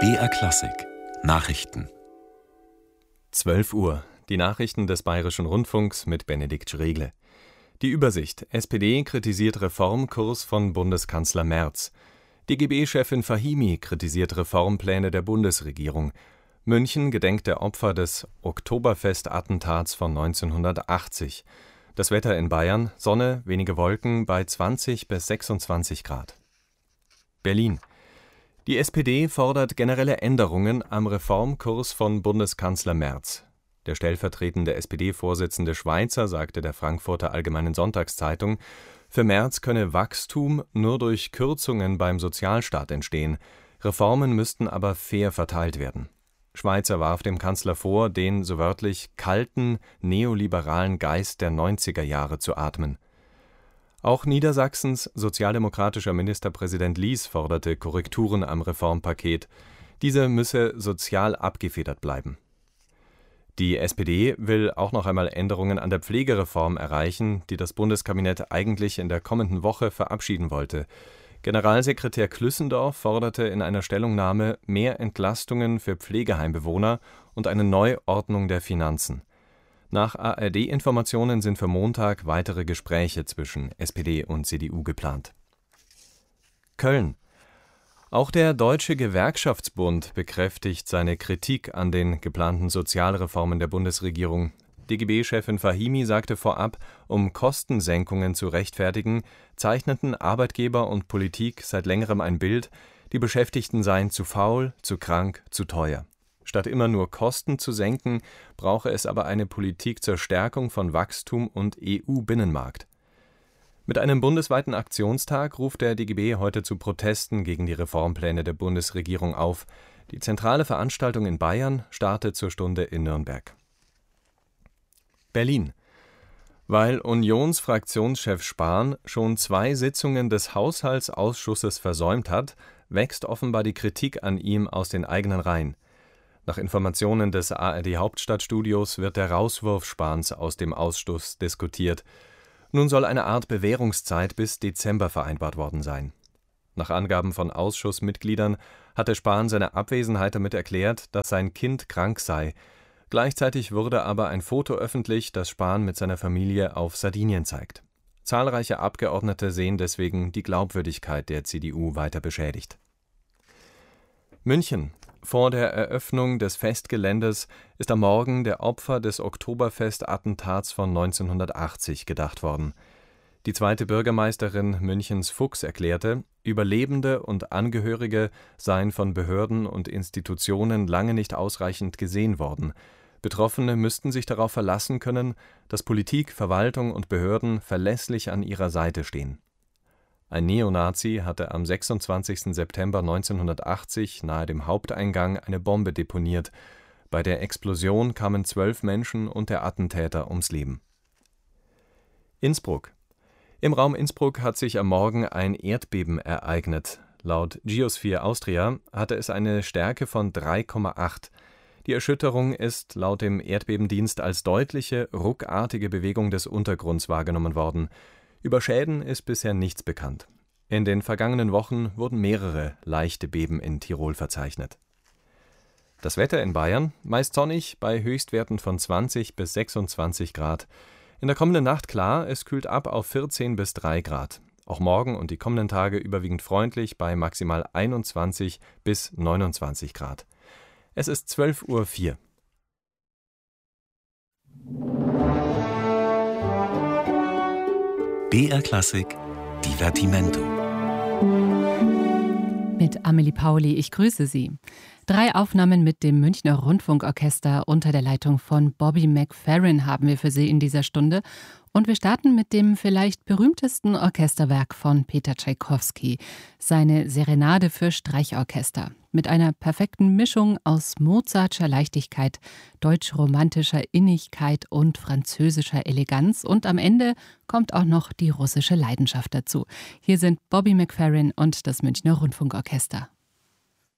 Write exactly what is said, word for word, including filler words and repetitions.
B R Klassik Nachrichten. zwölf Uhr. Die Nachrichten des Bayerischen Rundfunks mit Benedikt Schregle. Die Übersicht. S P D kritisiert Reformkurs von Bundeskanzler Merz. D G B-Chefin Fahimi kritisiert Reformpläne der Bundesregierung. München gedenkt der Opfer des Oktoberfest-Attentats von neunzehnhundertachtzig. Das Wetter in Bayern: Sonne, wenige Wolken bei zwanzig bis sechsundzwanzig Grad. Berlin. Die S P D fordert generelle Änderungen am Reformkurs von Bundeskanzler Merz. Der stellvertretende S P D-Vorsitzende Schweizer sagte der Frankfurter Allgemeinen Sonntagszeitung, für Merz könne Wachstum nur durch Kürzungen beim Sozialstaat entstehen. Reformen müssten aber fair verteilt werden. Schweizer warf dem Kanzler vor, den, so wörtlich, kalten, neoliberalen Geist der neunziger Jahre zu atmen. Auch Niedersachsens sozialdemokratischer Ministerpräsident Lies forderte Korrekturen am Reformpaket. Diese müsse sozial abgefedert bleiben. Die S P D will auch noch einmal Änderungen an der Pflegereform erreichen, die das Bundeskabinett eigentlich in der kommenden Woche verabschieden wollte. Generalsekretär Klüssendorf forderte in einer Stellungnahme mehr Entlastungen für Pflegeheimbewohner und eine Neuordnung der Finanzen. Nach A R D-Informationen sind für Montag weitere Gespräche zwischen S P D und C D U geplant. Köln. Auch der Deutsche Gewerkschaftsbund bekräftigt seine Kritik an den geplanten Sozialreformen der Bundesregierung. D G B-Chefin Fahimi sagte vorab, um Kostensenkungen zu rechtfertigen, zeichneten Arbeitgeber und Politik seit längerem ein Bild, die Beschäftigten seien zu faul, zu krank, zu teuer. Statt immer nur Kosten zu senken, brauche es aber eine Politik zur Stärkung von Wachstum und E U-Binnenmarkt. Mit einem bundesweiten Aktionstag ruft der D G B heute zu Protesten gegen die Reformpläne der Bundesregierung auf. Die zentrale Veranstaltung in Bayern startet zur Stunde in Nürnberg. Berlin. Weil Unionsfraktionschef Spahn schon zwei Sitzungen des Haushaltsausschusses versäumt hat, wächst offenbar die Kritik an ihm aus den eigenen Reihen. Nach Informationen des A R D-Hauptstadtstudios wird der Rauswurf Spahns aus dem Ausschuss diskutiert. Nun soll eine Art Bewährungszeit bis Dezember vereinbart worden sein. Nach Angaben von Ausschussmitgliedern hatte Spahn seine Abwesenheit damit erklärt, dass sein Kind krank sei. Gleichzeitig wurde aber ein Foto öffentlich, das Spahn mit seiner Familie auf Sardinien zeigt. Zahlreiche Abgeordnete sehen deswegen die Glaubwürdigkeit der C D U weiter beschädigt. München. Vor der Eröffnung des Festgeländes ist am Morgen der Opfer des Oktoberfest-Attentats von neunzehnhundertachtzig gedacht worden. Die zweite Bürgermeisterin Münchens Fuchs erklärte, Überlebende und Angehörige seien von Behörden und Institutionen lange nicht ausreichend gesehen worden. Betroffene müssten sich darauf verlassen können, dass Politik, Verwaltung und Behörden verlässlich an ihrer Seite stehen. Ein Neonazi hatte am sechsundzwanzigsten September neunzehnhundertachtzig nahe dem Haupteingang eine Bombe deponiert. Bei der Explosion kamen zwölf Menschen und der Attentäter ums Leben. Innsbruck. Im Raum Innsbruck hat sich am Morgen ein Erdbeben ereignet. Laut Geosphere Austria hatte es eine Stärke von drei Komma acht. Die Erschütterung ist laut dem Erdbebendienst als deutliche, ruckartige Bewegung des Untergrunds wahrgenommen worden. Über Schäden ist bisher nichts bekannt. In den vergangenen Wochen wurden mehrere leichte Beben in Tirol verzeichnet. Das Wetter in Bayern: meist sonnig bei Höchstwerten von zwanzig bis sechsundzwanzig Grad. In der kommenden Nacht klar, es kühlt ab auf vierzehn bis drei Grad. Auch morgen und die kommenden Tage überwiegend freundlich bei maximal einundzwanzig bis neunundzwanzig Grad. Es ist zwölf Uhr vier. B R Klassik Divertimento. Mit Amelie Pauli, ich grüße Sie. Drei Aufnahmen mit dem Münchner Rundfunkorchester unter der Leitung von Bobby McFerrin haben wir für Sie in dieser Stunde. Und wir starten mit dem vielleicht berühmtesten Orchesterwerk von Peter Tschaikowski, seine Serenade für Streichorchester. Mit einer perfekten Mischung aus Mozartscher Leichtigkeit, deutsch-romantischer Innigkeit und französischer Eleganz. Und am Ende kommt auch noch die russische Leidenschaft dazu. Hier sind Bobby McFerrin und das Münchner Rundfunkorchester.